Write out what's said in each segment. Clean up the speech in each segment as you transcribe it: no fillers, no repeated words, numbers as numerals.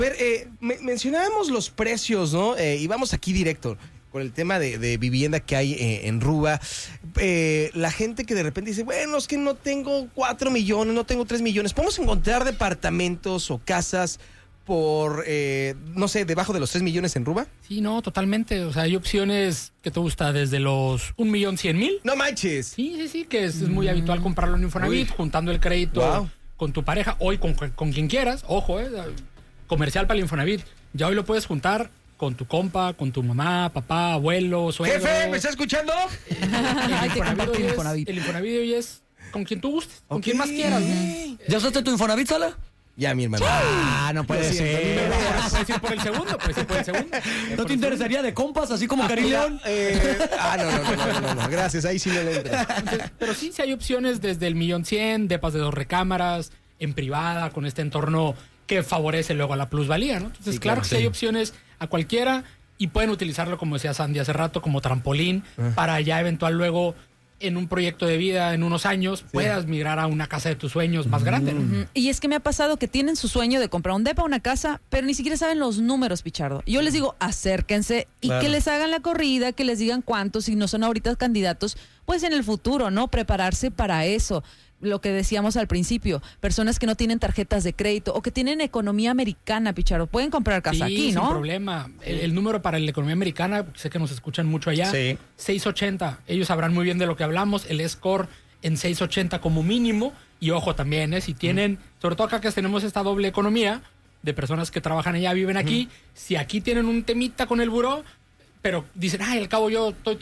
Pero mencionábamos los precios, ¿no? Y vamos aquí directo con el tema de vivienda que hay en Ruba. La gente que de repente dice, bueno, es que no tengo 4 millones, no tengo 3 millones. ¿Podemos encontrar departamentos o casas por, no sé, debajo de los 3 millones en Ruba? Sí, no, totalmente. O sea, hay opciones que te gusta desde los 1,100,000. ¡No manches! Sí, que es muy habitual comprarlo en Infonavit, juntando el crédito con tu pareja, hoy con quien quieras. Ojo, comercial para el Infonavit. Ya hoy lo puedes juntar con tu compa, con tu mamá, papá, abuelo, suegro. ¡Jefe! ¿Me está escuchando? El Infonavit hoy es con quien tú gustes, con quien más quieras, ¿no? ¿Ya usaste tu Infonavit, Sala? Ya, mi hermano. No puede ser. Puedes ir por el segundo, ¿No te interesaría de compas, así como Karim León? No, gracias, ahí sí no le entra. Pero sí hay opciones desde el 1,100,000, depas de 2 recámaras, en privada, con este entorno que favorece luego a la plusvalía, ¿no? Entonces, claro que sí hay opciones a cualquiera y pueden utilizarlo, como decía Sandy hace rato, como trampolín para ya eventual luego en un proyecto de vida en unos años puedas migrar a una casa de tus sueños más grande, ¿no? Y es que me ha pasado que tienen su sueño de comprar un depa, una casa, pero ni siquiera saben los números, Pichardo. Yo les digo, acérquense y que les hagan la corrida, que les digan cuántos, si no son ahorita candidatos, pues en el futuro, ¿no? Prepararse para eso. Lo que decíamos al principio, personas que no tienen tarjetas de crédito o que tienen economía americana, Pichardo, pueden comprar casa aquí, ¿no? Sin problema. El número para la economía americana, sé que nos escuchan mucho allá, 680. Ellos sabrán muy bien de lo que hablamos, el score en 680 como mínimo. Y ojo también, si tienen, sobre todo acá que tenemos esta doble economía de personas que trabajan allá, viven aquí, si aquí tienen un temita con el buró, pero dicen, al cabo yo estoy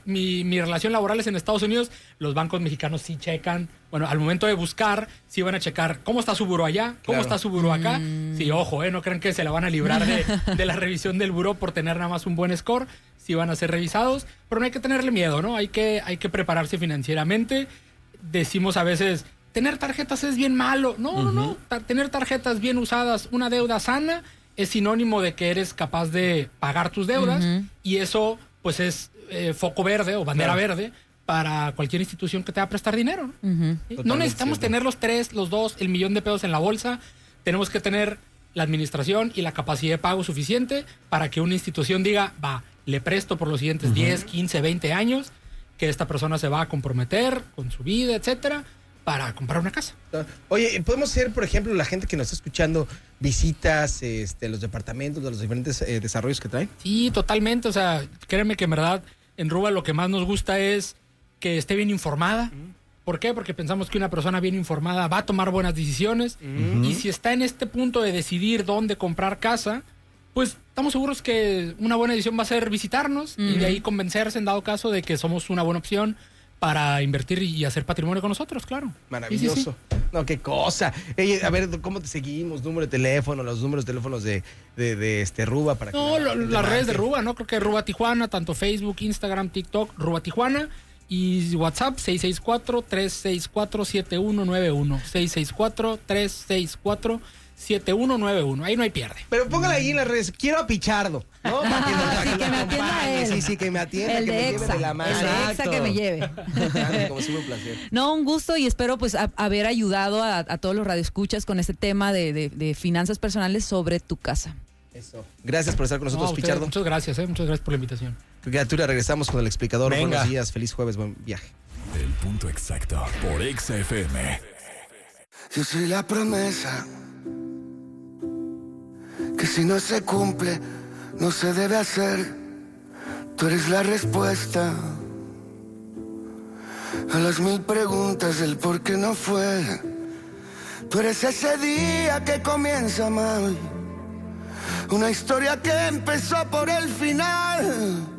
mi relación laboral es en Estados Unidos, los bancos mexicanos sí checan, bueno, al momento de buscar, sí van a checar cómo está su buró allá, cómo está su buró acá. Sí, ojo, no crean que se la van a librar de la revisión del buró por tener nada más un buen score, sí van a ser revisados, pero no hay que tenerle miedo, ¿no? Hay que prepararse financieramente. Decimos a veces, tener tarjetas es bien malo. No. Tener tarjetas bien usadas, una deuda sana, es sinónimo de que eres capaz de pagar tus deudas y eso pues es foco verde o bandera verde para cualquier institución que te va a prestar dinero, ¿no? No necesitamos tener los 3, los 2, el millón de pesos en la bolsa. Tenemos que tener la administración y la capacidad de pago suficiente para que una institución diga, le presto por los siguientes 10, 15, 20 años, que esta persona se va a comprometer con su vida, etcétera, para comprar una casa. Oye, podemos hacer, por ejemplo, la gente que nos está escuchando, visitas los departamentos de los diferentes desarrollos que traen. Sí, totalmente. O sea, créeme que en verdad en Ruba lo que más nos gusta es que esté bien informada. ¿Por qué? Porque pensamos que una persona bien informada va a tomar buenas decisiones y si está en este punto de decidir dónde comprar casa, pues estamos seguros que una buena decisión va a ser visitarnos y de ahí convencerse en dado caso de que somos una buena opción para invertir y hacer patrimonio con nosotros, claro. Maravilloso. Sí. No, qué cosa. A ver, ¿cómo te seguimos? Número de teléfono, los números de teléfonos de Ruba para las redes de Ruba, ¿no? Creo que Ruba Tijuana, tanto Facebook, Instagram, TikTok, Ruba Tijuana y WhatsApp 664-364-7191. 664-364-7191. Ahí no hay pierde. Pero póngala ahí en las redes. Quiero a Pichardo, ¿no? Que me atienda él. Sí, que me atienda, el que de me Exa, lleve de la mano. El de Exa que me lleve. Como siempre, un placer. No, un gusto y espero pues haber ayudado a todos los radioescuchas con este tema de finanzas personales sobre tu casa. Eso. Gracias por estar con nosotros, Pichardo. Muchas gracias por la invitación. Criatura, regresamos con el explicador. Venga. Buenos días, feliz jueves, buen viaje. El punto exacto por Exa FM. Yo soy la promesa que si no se cumple, no se debe hacer. Tú eres la respuesta a las 1000 preguntas del por qué no fue. Tú eres ese día que comienza mal, una historia que empezó por el final.